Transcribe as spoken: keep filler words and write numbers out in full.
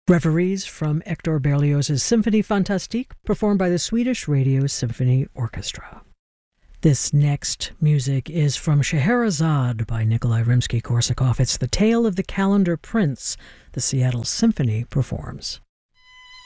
Reveries from Hector Berlioz's Symphonie Fantastique, performed by the Swedish Radio Symphony Orchestra. This next music is from Scheherazade by Nikolai Rimsky-Korsakov. It's the tale of the Calendar Prince the Seattle Symphony performs.